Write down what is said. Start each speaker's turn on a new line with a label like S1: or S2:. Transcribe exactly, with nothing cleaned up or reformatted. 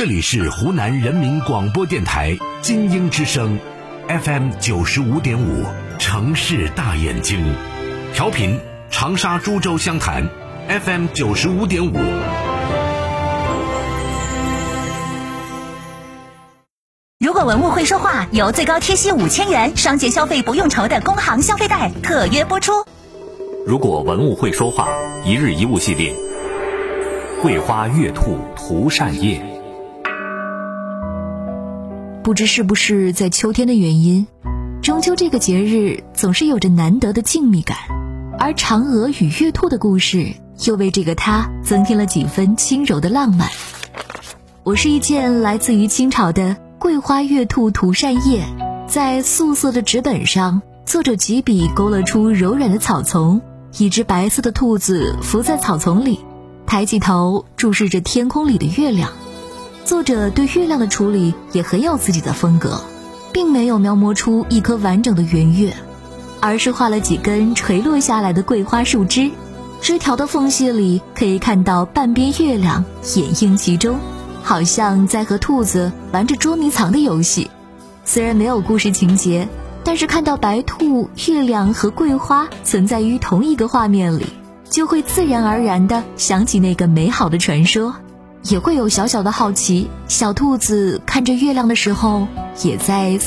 S1: 这里是湖南人民广播电台金鹰之声 F M 九十五点五，城市大眼睛，调频长沙株洲湘潭 F M 九十五点五。
S2: 如果文物会说话，由最高贴息五千元，双节消费不用愁的工行消费贷特约播出。
S3: 如果文物会说话，一日一物系列，桂花月兔涂扇叶。
S4: 不知是不是在秋天的原因，中秋这个节日总是有着难得的静谧感，而嫦娥与月兔的故事又为这个它增添了几分轻柔的浪漫。我是一件来自于清朝的桂花月兔涂扇叶，在素色的纸本上，作者几笔勾勒出柔软的草丛，一只白色的兔子伏在草丛里，抬起头注视着天空里的月亮。作者对月亮的处理也很有自己的风格，并没有描摹出一颗完整的圆月，而是画了几根垂落下来的桂花树枝，枝条的缝隙里可以看到半边月亮掩映其中，好像在和兔子玩着捉迷藏的游戏。虽然没有故事情节，但是看到白兔、月亮和桂花存在于同一个画面里，就会自然而然地想起那个美好的传说，也会有小小的好奇，小兔子看着月亮的时候，也在